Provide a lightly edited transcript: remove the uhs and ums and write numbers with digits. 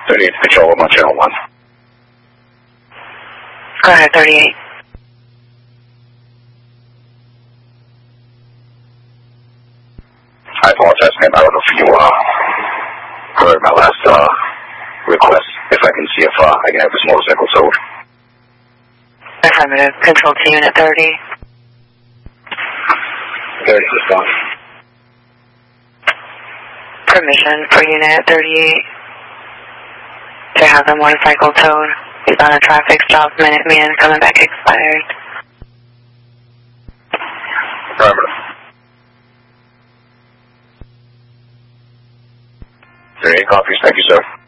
38 Control, I'm on channel 1. Go ahead, 38. I apologize, ma'am. I don't know if you heard my last request. If I can see if I can have this motorcycle towed. Affirmative. Control to Unit 30. 30, response. Permission for Unit 38 to have the motorcycle towed. He's on a traffic stop. Minuteman coming back expired. Affirmative. 38 copies. Thank you, sir.